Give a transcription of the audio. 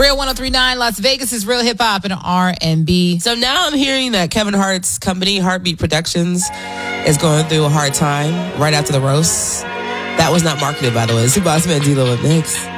Real 103.9 Las Vegas is real hip hop and R&B. So now I'm hearing that Kevin Hart's company, Heartbeat Productions, is going through a hard time right after the roast. That was not marketed, by the way. It's Boss Man D-Lo up next.